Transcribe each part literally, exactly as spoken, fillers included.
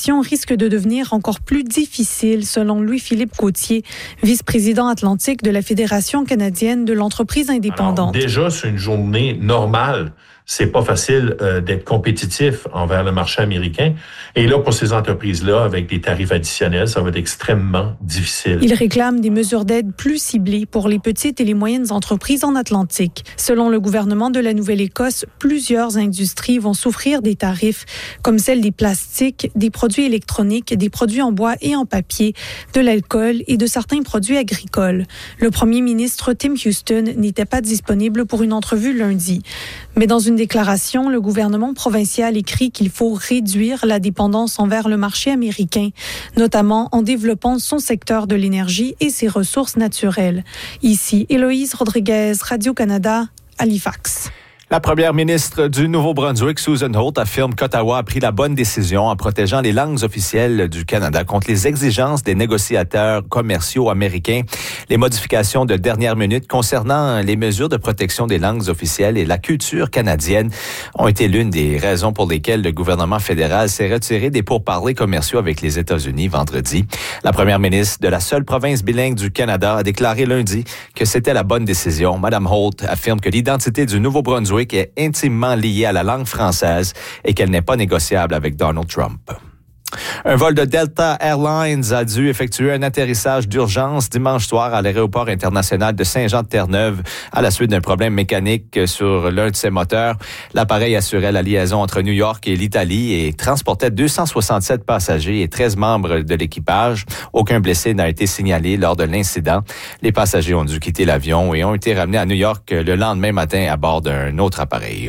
situation risque de devenir encore plus difficile, selon Louis-Philippe Gauthier, vice-président atlantique de la Fédération canadienne de l'entreprise indépendante. Alors, déjà, c'est une journée normale. C'est pas facile euh, d'être compétitif envers le marché américain. Et là, pour ces entreprises-là, avec des tarifs additionnels, ça va être extrêmement difficile. Il réclame des mesures d'aide plus ciblées pour les petites et les moyennes entreprises en Atlantique. Selon le gouvernement de la Nouvelle-Écosse, plusieurs industries vont souffrir des tarifs, comme celle des plastiques, des produits électroniques, des produits en bois et en papier, de l'alcool et de certains produits agricoles. Le premier ministre Tim Houston n'était pas disponible pour une entrevue lundi. Mais dans une déclaration, le gouvernement provincial écrit qu'il faut réduire la dépendance envers le marché américain, notamment en développant son secteur de l'énergie et ses ressources naturelles. Ici, Héloïse Rodriguez, Radio-Canada, Halifax. La première ministre du Nouveau-Brunswick, Susan Holt, affirme qu'Ottawa a pris la bonne décision en protégeant les langues officielles du Canada contre les exigences des négociateurs commerciaux américains. Les modifications de dernière minute concernant les mesures de protection des langues officielles et la culture canadienne ont été l'une des raisons pour lesquelles le gouvernement fédéral s'est retiré des pourparlers commerciaux avec les États-Unis vendredi. La première ministre de la seule province bilingue du Canada a déclaré lundi que c'était la bonne décision. Madame Holt affirme que l'identité du Nouveau-Brunswick est intimement liée à la langue française et qu'elle n'est pas négociable avec Donald Trump. Un vol de Delta Airlines a dû effectuer un atterrissage d'urgence dimanche soir à l'aéroport international de Saint-Jean-de-Terre-Neuve à la suite d'un problème mécanique sur l'un de ses moteurs. L'appareil assurait la liaison entre New York et l'Italie et transportait deux cent soixante-sept passagers et treize membres de l'équipage. Aucun blessé n'a été signalé lors de l'incident. Les passagers ont dû quitter l'avion et ont été ramenés à New York le lendemain matin à bord d'un autre appareil.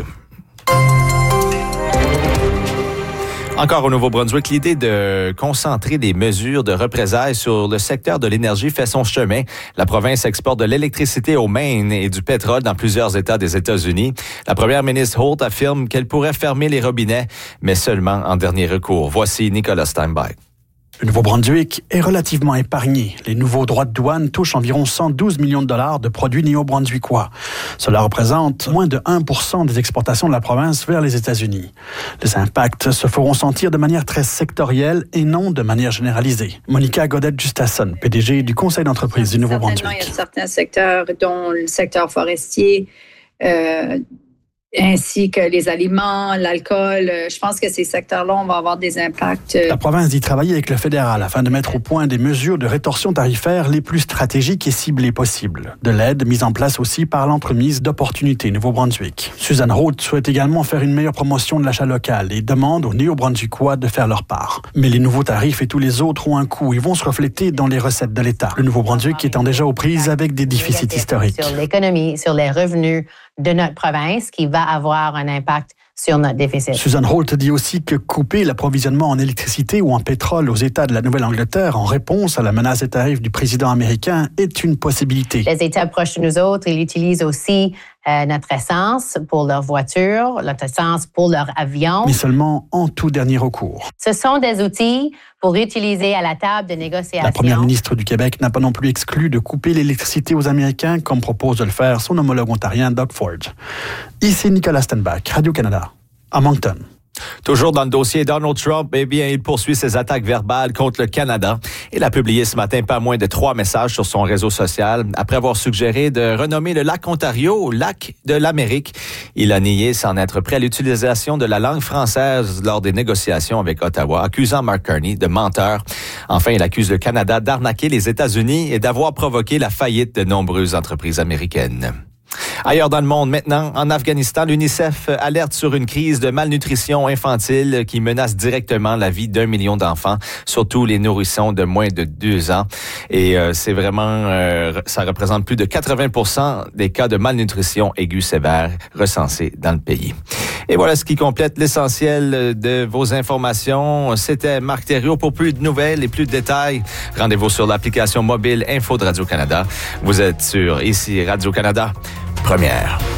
Encore au Nouveau-Brunswick, l'idée de concentrer des mesures de représailles sur le secteur de l'énergie fait son chemin. La province exporte de l'électricité au Maine et du pétrole dans plusieurs États des États-Unis. La première ministre Holt affirme qu'elle pourrait fermer les robinets, mais seulement en dernier recours. Voici Nicolas Steinbach. Le Nouveau-Brunswick est relativement épargné. Les nouveaux droits de douane touchent environ cent douze millions de dollars de produits néo-brunswickois. Cela représente moins de un pour cent des exportations de la province vers les États-Unis. Les impacts se feront sentir de manière très sectorielle et non de manière généralisée. Monica Godette-Justasson, P D G du Conseil d'entreprise du Nouveau-Brunswick. Il y a certains secteurs, dont le secteur forestier, euh, ainsi que les aliments, l'alcool. Je pense que ces secteurs-là, on va avoir des impacts. La province dit travailler avec le fédéral afin de mettre au point des mesures de rétorsion tarifaire les plus stratégiques et ciblées possibles. De l'aide mise en place aussi par l'entremise d'Opportunités Nouveau-Brunswick. Susan Holt souhaite également faire une meilleure promotion de l'achat local et demande aux Néo-Brunswickois de faire leur part. Mais les nouveaux tarifs et tous les autres ont un coût et vont se refléter dans les recettes de l'État. Le Nouveau-Brunswick étant déjà aux prises avec des déficits historiques. Sur l'économie, sur les revenus de notre province qui va avoir un impact sur notre déficit. Susan Holt dit aussi que couper l'approvisionnement en électricité ou en pétrole aux États de la Nouvelle-Angleterre en réponse à la menace des tarifs du président américain est une possibilité. Les États proches de nous autres, ils utilisent aussi euh, notre essence pour leurs voitures, notre essence pour leurs avions. Mais seulement en tout dernier recours. Ce sont des outils pour utiliser à la table de négociation. La première ministre du Québec n'a pas non plus exclu de couper l'électricité aux Américains, comme propose de le faire son homologue ontarien Doug Ford. Ici Nicolas Steinbach, Radio-Canada, à Moncton. Toujours dans le dossier Donald Trump, eh bien, il poursuit ses attaques verbales contre le Canada. Il a publié ce matin pas moins de trois messages sur son réseau social. Après avoir suggéré de renommer le lac Ontario lac de l'Amérique, il a nié s'en être prêt à l'utilisation de la langue française lors des négociations avec Ottawa, accusant Mark Carney de menteur. Enfin, il accuse le Canada d'arnaquer les États-Unis et d'avoir provoqué la faillite de nombreuses entreprises américaines. Ailleurs dans le monde, maintenant, en Afghanistan, l'UNICEF alerte sur une crise de malnutrition infantile qui menace directement la vie d'un million d'enfants, surtout les nourrissons de moins de deux ans. Et euh, c'est vraiment, euh, ça représente plus de quatre-vingts pour cent des cas de malnutrition aiguë sévère recensés dans le pays. Et voilà ce qui complète l'essentiel de vos informations. C'était Marc Thériault. Pour plus de nouvelles et plus de détails, rendez-vous sur l'application mobile Info de Radio-Canada. Vous êtes sur ici Radio-Canada. Première.